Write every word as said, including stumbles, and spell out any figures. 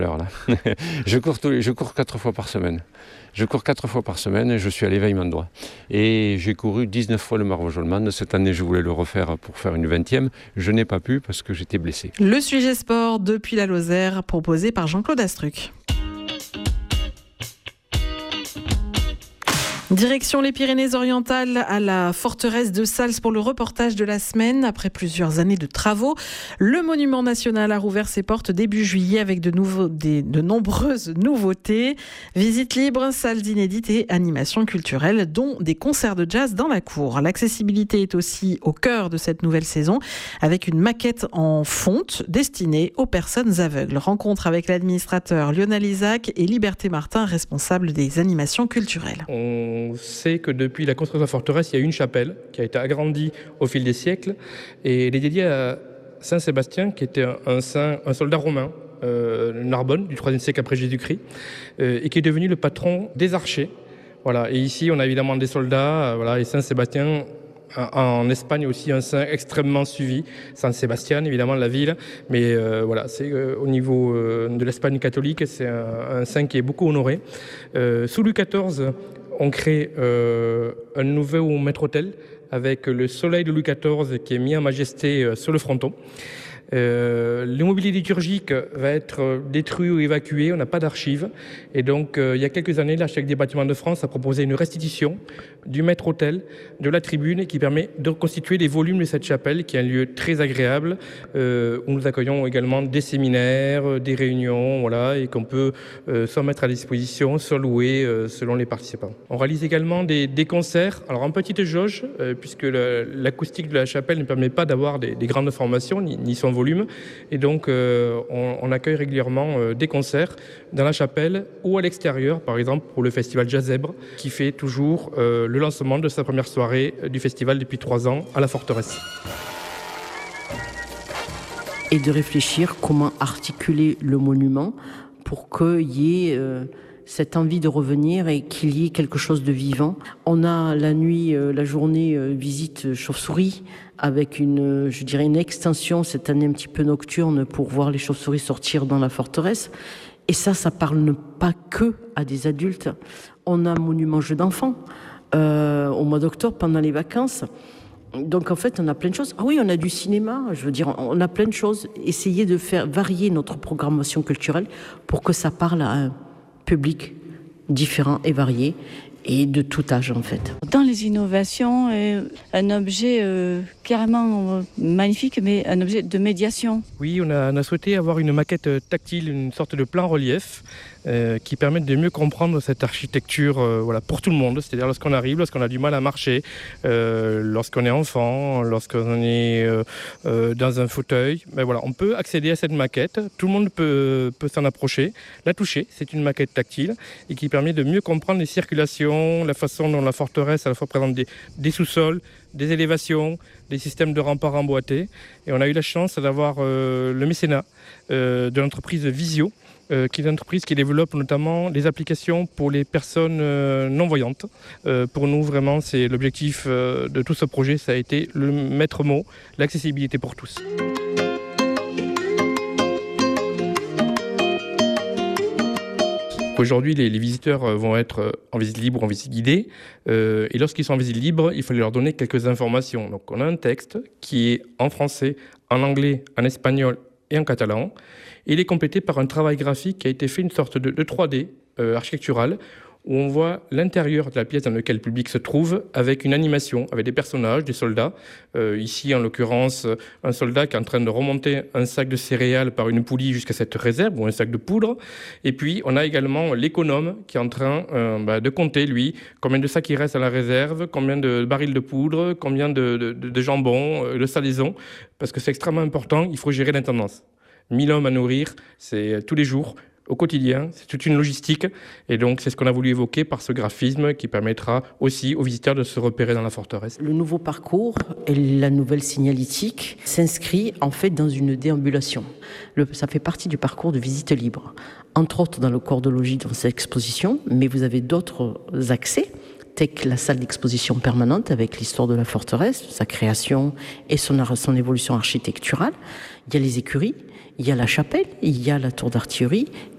Alors là, je cours tous les, je cours quatre fois par semaine. Je cours quatre fois par semaine et je suis à l'éveillement droit. Et j'ai couru dix-neuf fois le Marvejols-Man. Cette année, je voulais le refaire pour faire une vingtième. Je n'ai pas pu parce que j'étais blessé. Le sujet sport depuis la Lozère, proposé par Jean-Claude Astruc. Direction les Pyrénées-Orientales à la forteresse de Sals pour le reportage de la semaine. Après plusieurs années de travaux, le monument national a rouvert ses portes début juillet avec de, nouveaux, des, de nombreuses nouveautés. Visites libres, salles inédites et animations culturelles, dont des concerts de jazz dans la cour. L'accessibilité est aussi au cœur de cette nouvelle saison avec une maquette en fonte destinée aux personnes aveugles. Rencontre avec l'administrateur Lionel Isaac et Liberté Martin, responsable des animations culturelles. On On sait que depuis la construction de la forteresse, il y a une chapelle qui a été agrandie au fil des siècles et elle est dédiée à Saint Sébastien, qui était un, un, saint, un soldat romain, euh, Narbonne, du troisième siècle après Jésus-Christ, euh, et qui est devenu le patron des archers. Voilà. Et ici, on a évidemment des soldats, euh, voilà, et Saint Sébastien. En Espagne aussi, un saint extrêmement suivi, San Sebastián, évidemment, la ville. Mais euh, voilà, c'est euh, au niveau euh, de l'Espagne catholique, c'est un, un saint qui est beaucoup honoré. Euh, sous Louis quatorze, on crée euh, un nouveau maître-autel avec le soleil de Louis quatorze qui est mis en majesté euh, sur le fronton. Euh, l'immobilier liturgique va être détruit ou évacué, on n'a pas d'archives. Et donc, euh, il y a quelques années, l'architecte des bâtiments de France a proposé une restitution du maître-autel, de la tribune, qui permet de reconstituer les volumes de cette chapelle, qui est un lieu très agréable, euh, où nous accueillons également des séminaires, des réunions, voilà, et qu'on peut euh, soit mettre à disposition, soit louer euh, selon les participants. On réalise également des, des concerts, alors en petite jauge, euh, puisque le, l'acoustique de la chapelle ne permet pas d'avoir des, des grandes formations, ni, ni son volume, et donc euh, on, on accueille régulièrement euh, des concerts dans la chapelle ou à l'extérieur, par exemple pour le festival Jazzèbre, qui fait toujours euh, le lancement de sa première soirée du festival depuis trois ans à la forteresse. Et de réfléchir comment articuler le monument pour qu'il y ait euh, cette envie de revenir et qu'il y ait quelque chose de vivant. On a la nuit, euh, la journée euh, visite chauve-souris avec une, je dirais, une extension cette année un petit peu nocturne pour voir les chauves-souris sortir dans la forteresse. Et ça, ça parle pas que à des adultes. On a un monument jeu d'enfants euh, au mois d'octobre pendant les vacances. Donc en fait, on a plein de choses. Ah oui, on a du cinéma, je veux dire, on a plein de choses. Essayer de faire varier notre programmation culturelle pour que ça parle à un public différent et varié et de tout âge en fait. Dans les innovations, euh, un objet euh, carrément euh, magnifique, mais un objet de médiation. Oui, on a, on a souhaité avoir une maquette tactile, une sorte de plan relief euh, qui permette de mieux comprendre cette architecture euh, voilà, pour tout le monde. C'est-à-dire lorsqu'on arrive, lorsqu'on a du mal à marcher, euh, lorsqu'on est enfant, lorsqu'on est euh, euh, dans un fauteuil, ben voilà, on peut accéder à cette maquette. Tout le monde peut, peut s'en approcher, la toucher. C'est une maquette tactile et qui permet de mieux comprendre les circulations, la façon dont la forteresse à la fois présente des, des sous-sols, des élévations, des systèmes de remparts emboîtés. Et on a eu la chance d'avoir euh, le mécénat euh, de l'entreprise Visio, euh, qui est une entreprise qui développe notamment des applications pour les personnes euh, non-voyantes. Euh, pour nous, vraiment, c'est l'objectif euh, de tout ce projet, ça a été le maître mot, l'accessibilité pour tous. Aujourd'hui, les, les visiteurs vont être en visite libre ou en visite guidée. Euh, et lorsqu'ils sont en visite libre, il fallait leur donner quelques informations. Donc, on a un texte qui est en français, en anglais, en espagnol et en catalan. Et il est complété par un travail graphique qui a été fait, une sorte de, de trois D euh, architectural, où on voit l'intérieur de la pièce dans laquelle le public se trouve avec une animation, avec des personnages, des soldats. Euh, ici, en l'occurrence, un soldat qui est en train de remonter un sac de céréales par une poulie jusqu'à cette réserve, ou un sac de poudre. Et puis, on a également l'économe qui est en train euh, bah, de compter, lui, combien de sacs il reste à la réserve, combien de barils de poudre, combien de, de, de jambon, euh, de salaison, parce que c'est extrêmement important, il faut gérer l'intendance. mille hommes à nourrir, c'est tous les jours. Au quotidien, c'est toute une logistique et donc c'est ce qu'on a voulu évoquer par ce graphisme qui permettra aussi aux visiteurs de se repérer dans la forteresse. Le nouveau parcours et la nouvelle signalétique s'inscrit en fait dans une déambulation. Le, ça fait partie du parcours de visite libre, entre autres dans le corps de logis dans cette exposition, mais vous avez d'autres accès, tels que la salle d'exposition permanente avec l'histoire de la forteresse, sa création et son, son évolution architecturale. Il y a les écuries, il y a la chapelle, il y a la tour d'artillerie